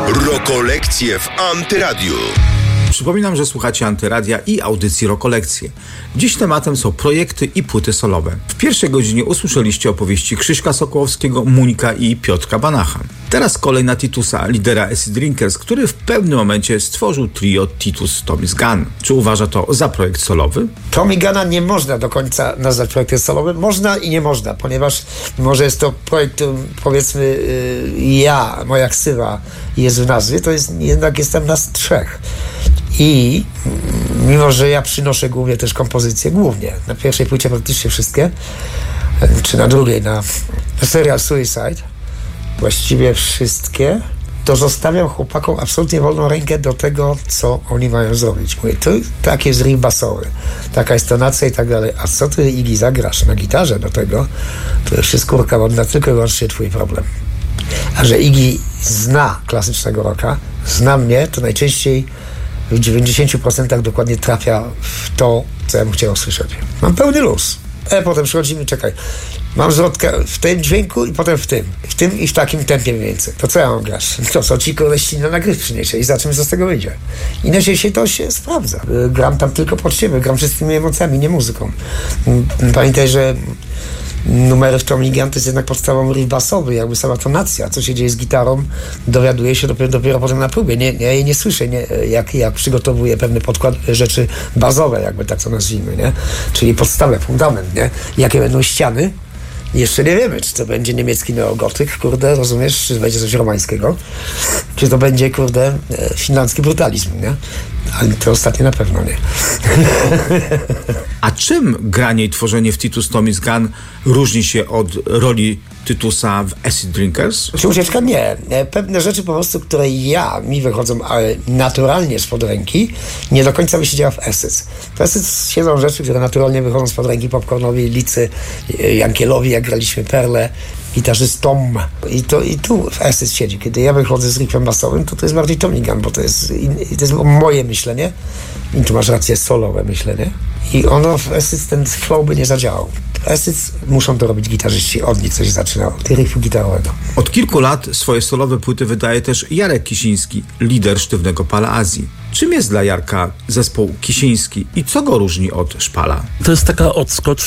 Rokolekcje w Antyradiu. Przypominam, że słuchacie Antyradia i audycji Rokolekcje. Dziś tematem są projekty i płyty solowe. W pierwszej godzinie usłyszeliście opowieści Krzyśka Sokołowskiego, Muńka i Piotrka Banacha. Teraz kolej na Titusa, lidera Acid Drinkers, który w pewnym momencie stworzył trio Titus Tommy's Gun. Czy uważa to za projekt solowy? Tommy Guna nie można do końca nazwać projektem solowym. Można i nie można, ponieważ może jest to projekt, powiedzmy, moja ksywa jest w nazwie, to jest jednak jestem nas trzech. I mimo, że ja przynoszę głównie też kompozycje, na pierwszej płycie praktycznie wszystkie, czy na drugiej, na serial Suicide, właściwie wszystkie, to zostawiam chłopakom absolutnie wolną rękę do tego, co oni mają zrobić. Mówię, tak jest riff basowy, taka jest tonacja i tak dalej. A co ty, Iggy, zagrasz na gitarze do tego, to już jest kurka wodna, tylko i wyłącznie twój problem. A że Iggy zna klasycznego rocka, zna mnie, to najczęściej w 90% dokładnie trafia w to, co ja bym chciał usłyszeć. Mam pełny luz. Potem przychodzimy, czekaj, mam zwrotkę w tym dźwięku i potem w tym i w takim tempie mniej więcej. To co ja mam grać? To co ci koleści na nagryw przyniesie i zobaczymy, co z tego wyjdzie. I najczęściej to się sprawdza. Gram tam tylko pod siebie, gram wszystkimi emocjami, nie muzyką. Pamiętaj, że numery w Tommy Gun to jest jednak podstawą riff basowy, jakby sama tonacja, co się dzieje z gitarą, dowiaduję się dopiero potem na próbie. Ja jej nie słyszę, jak przygotowuję pewne rzeczy bazowe, jakby tak to nazwijmy, nie? Czyli podstawę, fundament, nie? Jakie będą ściany. Jeszcze nie wiemy, czy to będzie niemiecki neogotyk, rozumiesz, czy to będzie coś romańskiego, czy to będzie, finlandzki brutalizm, nie? Ale to ostatnie na pewno nie. A czym granie i tworzenie w Titus Tommy's Gun różni się od roli Titusa w Acid Drinkers? Czy ucieczka? Nie. Pewne rzeczy po prostu, które mi wychodzą naturalnie spod ręki, nie do końca by się działa w Acid. W Acid siedzą rzeczy, które naturalnie wychodzą spod ręki Popcornowi, Licy, Jankielowi, jak graliśmy Perlę, gitarzystom. I tu w Acid siedzi. Kiedy ja wychodzę z riffem basowym, to jest bardziej Tommy Gun, bo to jest moje myślenie. I tu masz rację, solowe myślenie. I ono w Acid ten flow by nie zadziałał. W Acid muszą to robić gitarzyści, od nich coś zaczynało, riffu gitarowego. Od kilku lat swoje solowe płyty wydaje też Jarek Kisiński, lider Sztywnego Pala Azji. Czym jest dla Jarka zespół Kisiński i co go różni od Szpala? To jest taka odskocz